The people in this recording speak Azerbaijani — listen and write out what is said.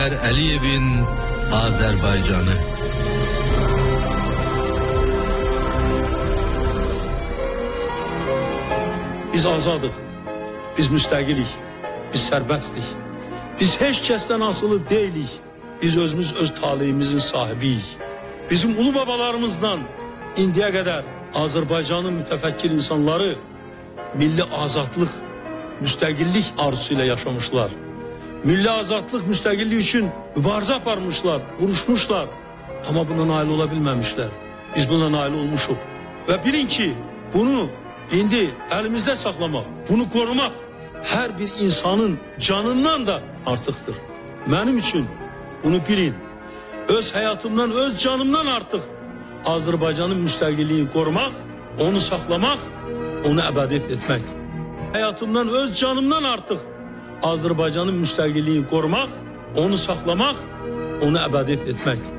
Heydər Əliyevin Azərbaycanı. Biz azadıq, biz müstəqilik, biz sərbəstlik. Biz heç kəsdən asılı deyilik, biz özümüz öz taleyimizin sahibiyik. Bizim ulu babalarımızdan indiyə qədər Azərbaycanın mütəfəkkir insanları milli azadlıq, müstəqillik arzusu ilə yaşamışlar. Milli azadlıq, müstəqillik üçün mübarizə aparmışlar, vuruşmuşlar. Amma buna nail ola bilməmişlər. Biz buna nail olmuşuq. Və bilin ki, bunu indi əlimizdə saxlamaq, bunu qorumaq hər bir insanın canından da artıqdır. Mənim üçün bunu bilin. Öz həyatımdan, öz canımdan artıq Azərbaycanın müstəqilliyini qorumaq, onu saxlamaq, onu əbədi etmək. Həyatımdan, öz canımdan artıq Azərbaycanın müstəqilliyini qorumaq, onu saxlamaq, onu əbədi etmək.